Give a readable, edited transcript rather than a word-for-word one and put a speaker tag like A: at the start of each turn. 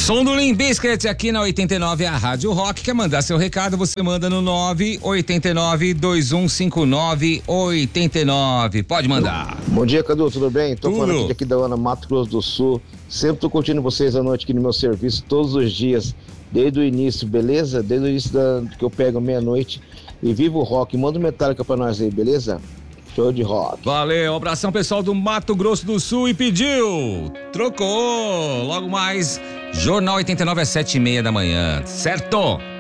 A: Som do Limp Bizkit aqui na 89, a Rádio Rock. Quer mandar seu recado? Você manda no 989-2159-89. Pode mandar.
B: Bom dia, Cadu, tudo bem? Tô
A: Tudo.
B: falando aqui da Ana Mato Grosso do Sul. Sempre tô curtindo vocês à noite aqui no meu serviço, todos os dias, desde o início, beleza? Desde o início que eu pego meia-noite. E viva o rock, manda um Metallica pra nós aí, beleza? Show de rock.
A: Valeu, abração pessoal do Mato Grosso do Sul e pediu. Trocou. Logo mais, Jornal 89 às 7:30 da manhã, certo?